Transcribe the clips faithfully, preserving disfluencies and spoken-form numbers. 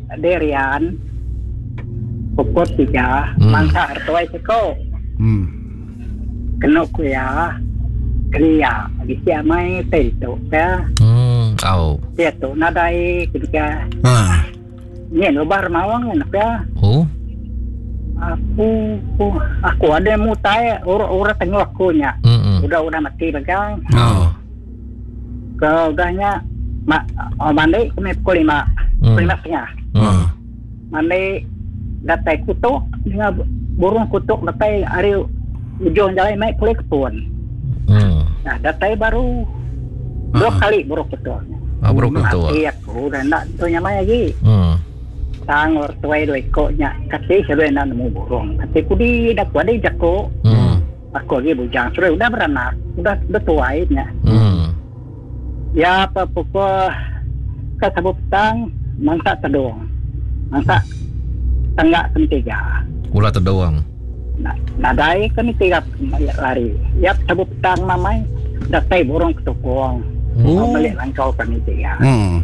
derian pukul tiga Hmm. mangsa artuai seko Hmm. kena kuya kriya bisi amai tento ka Hmm. Au. dia tu nadai ketika Ha. ni lebar mawang nak ya Oh. aku aku, aku ada mutai orang-orang tengok aku nya Hmm. udah udah mati pegang Oh. ke udahnya mak oh, mandi kami pukul lima Hmm. pukul lima setengah Hmm. mandi datai kutuk dengan burung kutuk datai hari ujung jalan naik kulit kebun. Hmm. Nah datai baru dua Ah. kali burung kutuk. Ah, burung kutuk. Mati aku dan nak tu nyamai lagi. Hmm. Tangor tuai dua ekoknya kasih sebelum nak nemu burung. Kasih kudi dah kuat dia jago. Hmm. Aku lagi bujang sudah udah beranak, udah udah tuainya. Hmm. Ya apa pukul ke sabu petang mangsa tedung. Mangsa tengah ketiga. Ulah terdoang. Nah, nadai kami tiga lari. Ya sabu petang mamai datai burung ketukung. Oh. Balik langkau kami tiga. Hmm.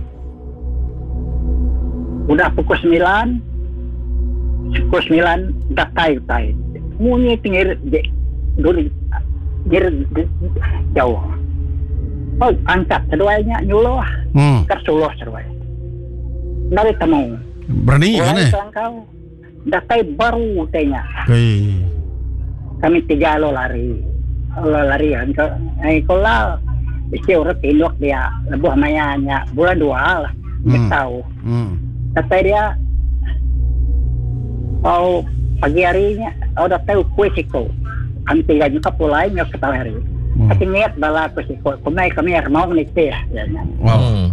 Udah pukul sembilan. Pukul sembilan datai datai. Munyi tinggal di duri dir jauh. Oh, angkat keduanya nyuluh Hmm. kersuluh seruai. Dari temu. Berani kan eh? Langkau. Datai baru tanya. Hei. Kami tiga lo lari. Lo lari kan. Ai kola. Isi urut induk dia. Lebuh mayanya. Bulan dua lah. Dia Hmm. tahu. Hmm. Datai dia. Oh pagi harinya. Oh datai kue siko. Kami tiga juga pulai nyok ketawa hari. Hmm. Tapi niat bala kue siko. Kumai kami mau nikti ya. Wow. Hmm.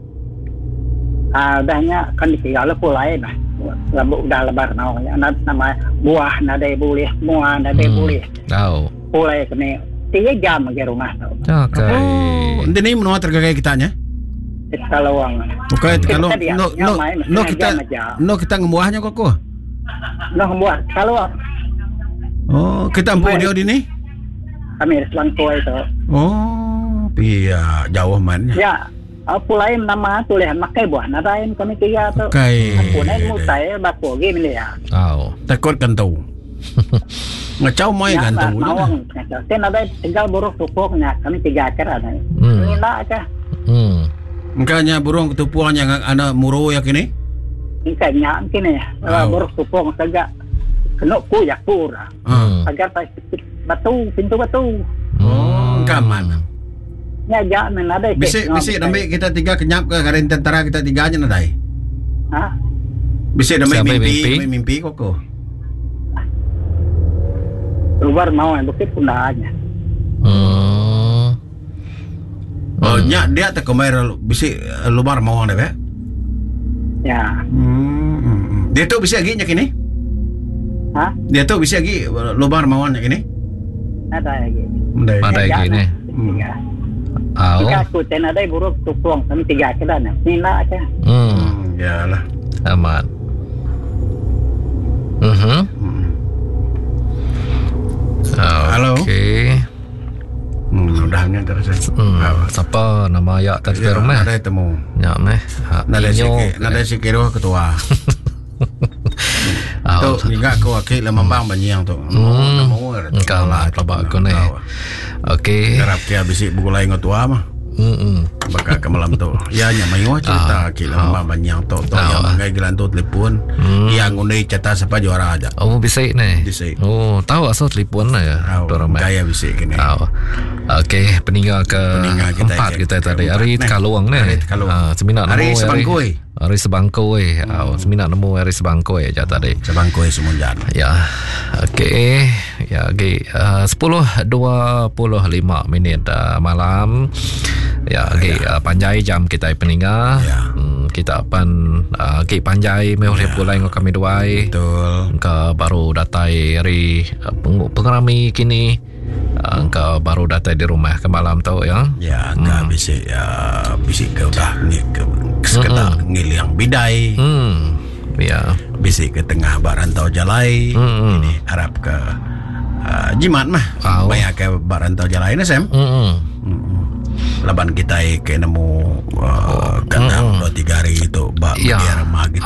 Ah, udahnya kan tiga lo pulai dah. Lalu udah lebar namanya. Nama buah nadai boleh. Semua nadai Hmm. boleh. Au. Pulai kami. Tiga jam ke rumah tau. Okay. Oh, ini ni menua tergagai kitanya. Kita lawang. Okay, Kita kalau dia, no no nyamai, no setengah kita jam aja. no kita ngemuahnya kok kok. Noh buat kalau Oh, kita empu dia di ni. kami selangkau itu. Oh, iya jauh man. Ya, aku lain nama tulisan makai buah nadain kami tiga tu. Okay. Aku naik mutai baku gini ya. Au. Takut kantau. Ngacau mai Ya, kantau. mawang. Saya nadai tinggal buruk tupuknya kami tiga kerana. Hmm. Ini nak aja. Hmm. Engkanya burung ketupuan yang ana muro ya kini. Ini kayaknya kini Oh. buruk tupuk saja. Kena ku ya pura. Ah. Agar pas batu pintu batu. Oh, kaman. Ya jangan ada. Bisik bisik nambe kita tiga kenyap ke garin tentara kita tiganya nadai. Ha? Bisik nambe Sampai mimpi, mimpi? mimpi, mimpi kok kok. Luar mau yang bukit pundahannya. Hmm. Oh, nya dia tak kemair bisik lubar mau anda be. Ya. Hmm. Dia tu bisik lagi nya kini. Ha? Dia tu bisa lagi lubar mawon yang ini. Ada lagi. Mendai. Ada Ya, lagi ni. Tiga. Au. Tiga aku ten ada buruk tupung kami tiga kita nak. Nila aja. Hmm. Hmm, yalah. Aman. Mhm. Hmm. Halo. Okey. Hmm, mudahnya terus. Hmm. Siapa nama ya tadi ke rumah? Ada temu. Ya meh. Ha. Nada Inyo. si nada si kiro ketua. Au. Tu juga aku akil lemambang banyak tu. Hmm. Nemu. Engkau lah kelabak aku ni. Okey. Garap kia bisik buku lain ketua mah. Hmm. Baka ke malam tu. Ya nya mayo cerita Ah. akil lemambang banyak tu. Tu Ah. yang mengai gelan tu telefon. Hmm. Yang undai cerita siapa juara aja. Oh, bisik ni. Bisik. Oh, tahu asal telefon lah ya. Dorang meh. Gaya bisik kini. Oh. Okey, peninggal ke Peninggal kita empat ke- kita ke tadi. empat Hari ni. Tekaluang ni. Hari Tekaluang. Ah, seminar Hari nemu Sebangkoi. Hari Sebangkoi. Oh, seminar nemu hari Sebangkoi aja tadi. Sebangkoi semunjan. Ya. Okey. Ya, okey. Uh, sepuluh dua puluh lima minit uh, malam. Ya, okey. Uh, panjai jam kita peninggal. Ya. Hmm, kita akan uh, okey panjai meh oleh pulai ngok kami duai. Betul. Engkau baru datai hari uh, peng- pengerami kini. Uh, engkau baru datai di rumah ke malam tu ya. Ya, enggak bisik ya bisik ke udah ni ke sekedar ngiliang bidai. Hmm. Ya. Bisik ke tengah barantau jalai. Hmm. Ini harap ke uh, jimat mah. Au. Banyak ke barantau jalai ni Sam. Hmm. Hmm. Laban kita ke nemu uh, kadang dua tiga hari itu bak Ya. biar mah gitu.